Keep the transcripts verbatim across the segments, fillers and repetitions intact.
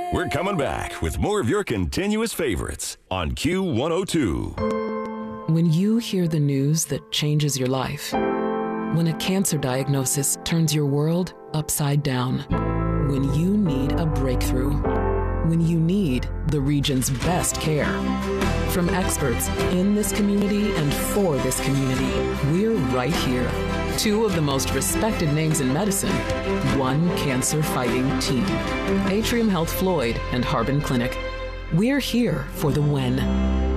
We're coming back with more of your continuous favorites on Q one oh two. When you hear the news that changes your life, when a cancer diagnosis turns your world upside down, when you need a breakthrough, when you need the region's best care. From experts in this community and for this community, we're right here. Two of the most respected names in medicine, one cancer-fighting team. Atrium Health Floyd and Harbin Clinic. We're here for the when.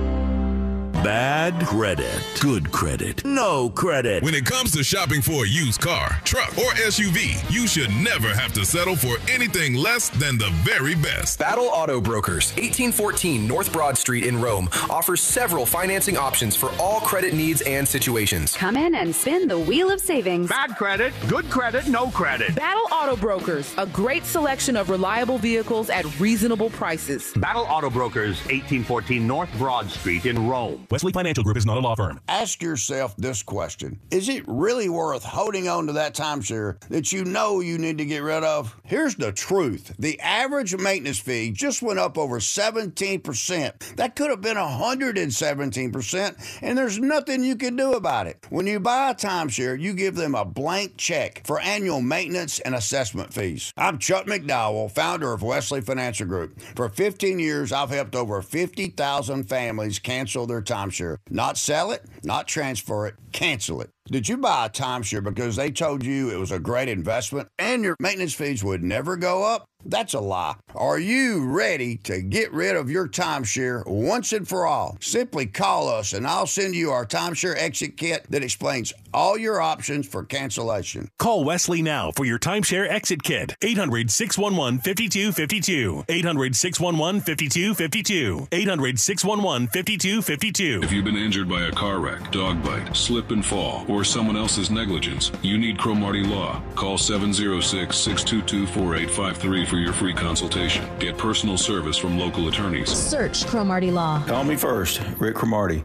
Bad credit, good credit, no credit. When it comes to shopping for a used car, truck, or S U V, you should never have to settle for anything less than the very best. Battle Auto Brokers, eighteen fourteen North Broad Street in Rome, offers several financing options for all credit needs and situations. Come in and spin the wheel of savings. Bad credit, good credit, no credit. Battle Auto Brokers, a great selection of reliable vehicles at reasonable prices. Battle Auto Brokers, eighteen fourteen North Broad Street in Rome. Wesley Financial Group is not a law firm. Ask yourself this question. Is it really worth holding on to that timeshare that you know you need to get rid of? Here's the truth. The average maintenance fee just went up over seventeen percent. That could have been one hundred seventeen percent, and there's nothing you can do about it. When you buy a timeshare, you give them a blank check for annual maintenance and assessment fees. I'm Chuck McDowell, founder of Wesley Financial Group. For fifteen years, I've helped over fifty thousand families cancel their timeshare. Not sell it, not transfer it, cancel it. Did you buy a timeshare because they told you it was a great investment and your maintenance fees would never go up? That's a lie. Are you ready to get rid of your timeshare once and for all? Simply call us and I'll send you our timeshare exit kit that explains all your options for cancellation. Call Wesley now for your timeshare exit kit. eight hundred, six one one, five two five two. eight hundred, six one one, five two five two. eight hundred, six one one, five two five two. If you've been injured by a car wreck, dog bite, slip and fall, or someone else's negligence, you need Cromartie Law. Call seven oh six, six two two, four eight five three for your free consultation. Get personal service from local attorneys. Search Cromartie Law. Call me first, Rick Cromartie.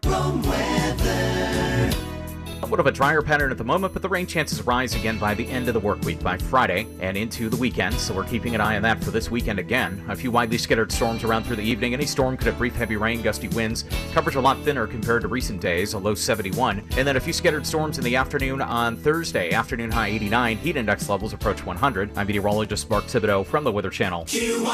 Somewhat of a drier pattern at the moment, but the rain chances rise again by the end of the work week, by Friday and into the weekend, so we're keeping an eye on that for this weekend again. A few widely scattered storms around through the evening. Any storm could have brief heavy rain, gusty winds. Coverage a lot thinner compared to recent days, a low seventy-one. And then a few scattered storms in the afternoon on Thursday. Afternoon high eighty-nine. Heat index levels approach one hundred. I'm meteorologist Mark Thibodeau from the Weather Channel.